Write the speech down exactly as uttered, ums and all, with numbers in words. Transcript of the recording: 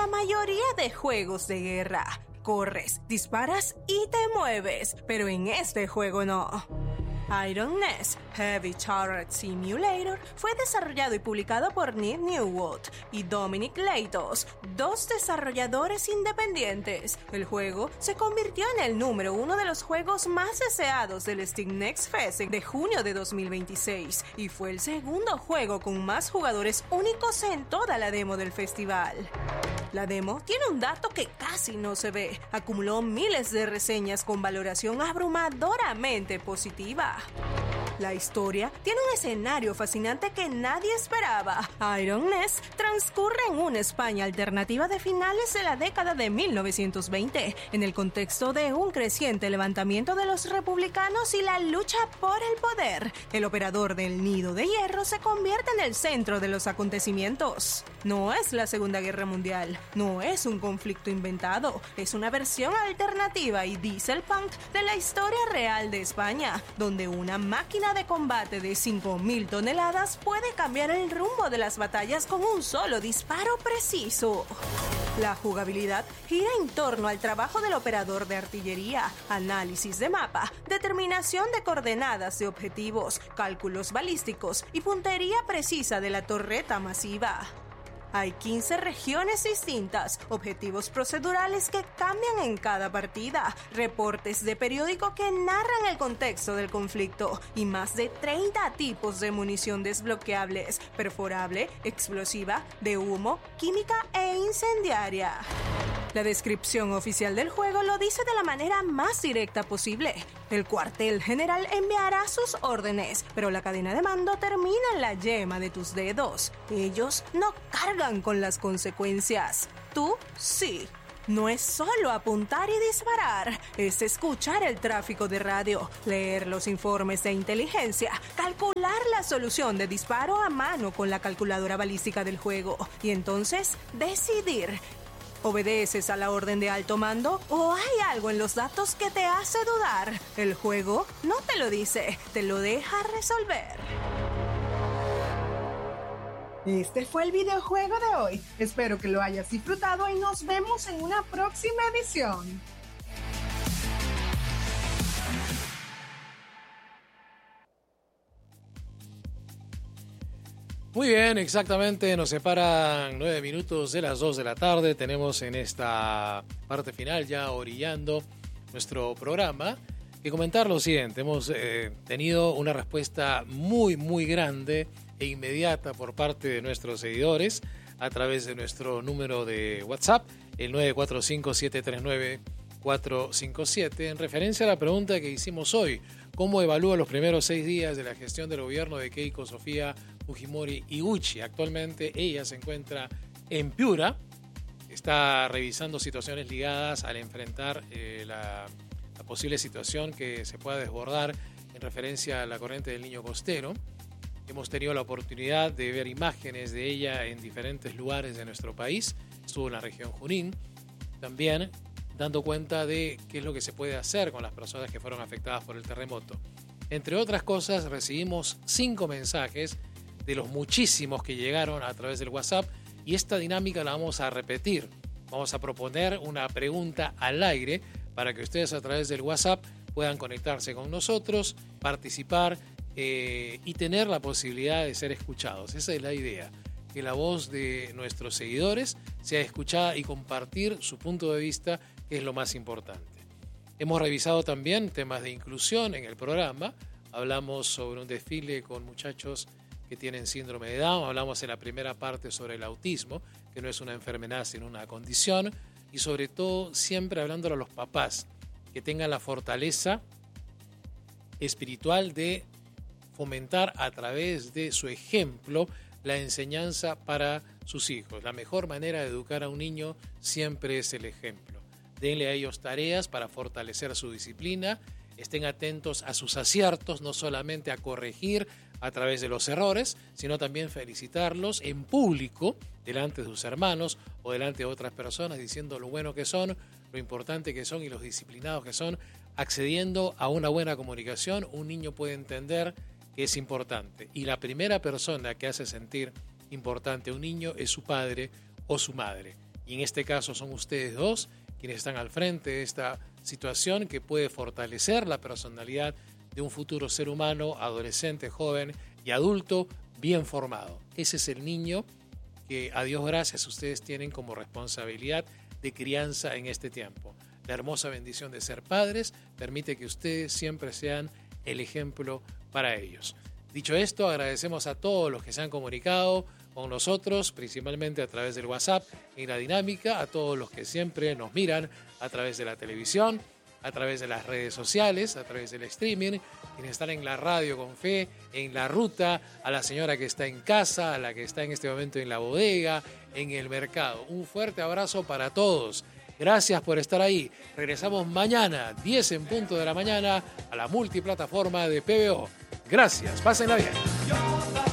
mayoría de juegos de guerra. Corres, disparas y te mueves, pero en este juego no. Iron Nest Heavy Turret Simulator fue desarrollado y publicado por Nick Newwood y Dominic Leitos, dos desarrolladores independientes. El juego se convirtió en el número uno de los juegos más deseados del Steam Next Fest de junio de dos mil veintiséis y fue el segundo juego con más jugadores únicos en toda la demo del festival. La demo tiene un dato que casi no se ve. Acumuló miles de reseñas con valoración abrumadoramente positiva. La historia tiene un escenario fascinante que nadie esperaba. Iron Nest transcurre en una España alternativa de finales de la década de mil novecientos veinte, en el contexto de un creciente levantamiento de los republicanos y la lucha por el poder. El operador del Nido de Hierro se convierte en el centro de los acontecimientos. No es la Segunda Guerra Mundial, no es un conflicto inventado, es una versión alternativa y dieselpunk de la historia real de España, donde una máquina de combate de cinco mil toneladas puede cambiar el rumbo de las batallas con un solo disparo preciso. La jugabilidad gira en torno al trabajo del operador de artillería, análisis de mapa, determinación de coordenadas de objetivos, cálculos balísticos y puntería precisa de la torreta masiva. Hay quince regiones distintas, objetivos procedurales que cambian en cada partida, reportes de periódico que narran el contexto del conflicto y más de treinta tipos de munición desbloqueables, perforable, explosiva, de humo, química e incendiaria. La descripción oficial del juego lo dice de la manera más directa posible. El cuartel general enviará sus órdenes, pero la cadena de mando termina en la yema de tus dedos. Ellos no cargan con las consecuencias. Tú sí. No es solo apuntar y disparar, es escuchar el tráfico de radio, leer los informes de inteligencia, calcular la solución de disparo a mano con la calculadora balística del juego y entonces decidir. ¿Obedeces a la orden de alto mando o hay algo en los datos que te hace dudar? El juego no te lo dice, te lo deja resolver. Este fue el videojuego de hoy. Espero que lo hayas disfrutado y nos vemos en una próxima edición. Muy bien, exactamente, nos separan nueve minutos de las dos de la tarde. Tenemos en esta parte final, ya orillando nuestro programa, que comentar lo siguiente. Hemos eh, tenido una respuesta muy, muy grande e inmediata por parte de nuestros seguidores a través de nuestro número de WhatsApp, el nueve cuatro cinco, siete tres nueve, cuatro cinco siete, en referencia a la pregunta que hicimos hoy. ¿Cómo evalúa los primeros seis días de la gestión del gobierno de Keiko Sofía Fujimori Iguchi? Actualmente ella se encuentra en Piura, está revisando situaciones ligadas al enfrentar eh, la, la posible situación que se pueda desbordar en referencia a la corriente del Niño Costero. Hemos tenido la oportunidad de ver imágenes de ella en diferentes lugares de nuestro país. Estuvo en la región Junín, también dando cuenta de qué es lo que se puede hacer con las personas que fueron afectadas por el terremoto. Entre otras cosas, recibimos cinco mensajes de los muchísimos que llegaron a través del WhatsApp y esta dinámica la vamos a repetir. Vamos a proponer una pregunta al aire para que ustedes a través del WhatsApp puedan conectarse con nosotros, participar eh, y tener la posibilidad de ser escuchados. Esa es la idea, que la voz de nuestros seguidores sea escuchada y compartir su punto de vista, que es lo más importante. Hemos revisado también temas de inclusión en el programa. Hablamos sobre un desfile con muchachos que tienen síndrome de Down. Hablamos en la primera parte sobre el autismo, que no es una enfermedad sino una condición. Y sobre todo siempre hablándole a los papás, que tengan la fortaleza espiritual de fomentar a través de su ejemplo la enseñanza para sus hijos. La mejor manera de educar a un niño siempre es el ejemplo. Denle a ellos tareas para fortalecer su disciplina, estén atentos a sus aciertos, no solamente a corregir a través de los errores, sino también felicitarlos en público, delante de sus hermanos o delante de otras personas, diciendo lo bueno que son, lo importante que son y los disciplinados que son, accediendo a una buena comunicación. Un niño puede entender que es importante. Y la primera persona que hace sentir importante a un niño es su padre o su madre. Y en este caso son ustedes dos quienes están al frente de esta situación que puede fortalecer la personalidad de un futuro ser humano, adolescente, joven y adulto bien formado. Ese es el niño que, a Dios gracias, ustedes tienen como responsabilidad de crianza en este tiempo. La hermosa bendición de ser padres permite que ustedes siempre sean el ejemplo para ellos. Dicho esto, agradecemos a todos los que se han comunicado con nosotros, principalmente a través del WhatsApp en la dinámica, a todos los que siempre nos miran a través de la televisión, a través de las redes sociales, a través del streaming, quienes están en la radio con fe, en la ruta, a la señora que está en casa, a la que está en este momento en la bodega, en el mercado. Un fuerte abrazo para todos. Gracias por estar ahí. Regresamos mañana, diez en punto de la mañana, a la multiplataforma de P B O. Gracias, pásenla bien.